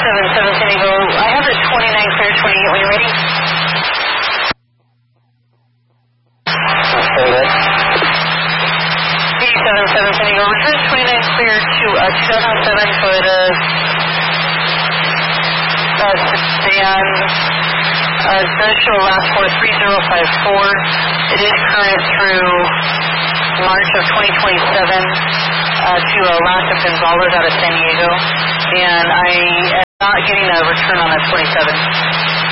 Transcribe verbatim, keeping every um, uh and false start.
seven seven San Diego. I have the twenty-nine clear, twenty-eight when you're ready. Okay, good. B seven seven San Diego. Return twenty-nine clear to uh, two thousand seven Toyota uh, sedan. Uh, it does show last for three zero five four. It is current through March of twenty twenty-seven uh, to uh, Las Gonzalez out of San Diego. And I am not getting a return on that twenty-seven.